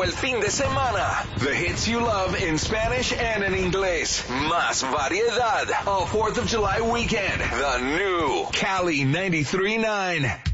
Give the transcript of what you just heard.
el fin de semana. The hits you love in Spanish and in inglés. Más variedad. All 4th of July weekend. The new Cali 93.9.